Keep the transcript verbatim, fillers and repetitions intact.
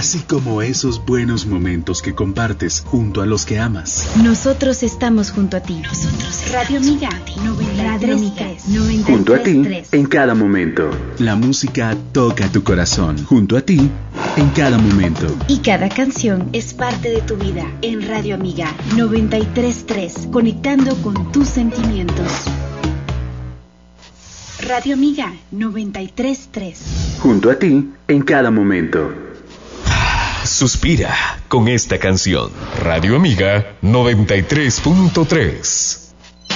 así como esos buenos momentos que compartes junto a los que amas. Nosotros estamos junto a ti. Nosotros Radio Amiga, Radio Amiga, junto a ti en cada momento. La música toca tu corazón. Junto a ti en cada momento. Y cada canción es parte de tu vida. En Radio Amiga noventa y tres punto tres, conectando con tus sentimientos. Radio Amiga noventa y tres punto tres. Junto a ti en cada momento. Suspira con esta canción. Radio Amiga noventa y tres punto tres.